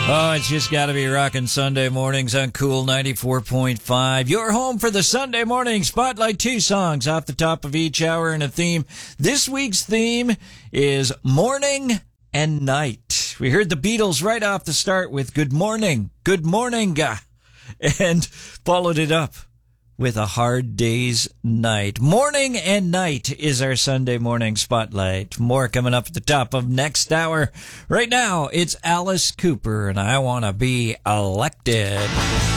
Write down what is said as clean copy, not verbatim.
Oh, it's just got to be rocking Sunday mornings on Cool 94.5. Your home for the Sunday morning Spotlight. 2 songs off the top of each hour and a theme. This week's theme is morning and night. We heard the Beatles right off the start with Good Morning, and followed it up with A Hard Day's Night. Morning and night is our Sunday morning Spotlight. More coming up at the top of next hour. Right now, it's Alice Cooper and I Want to Be Elected.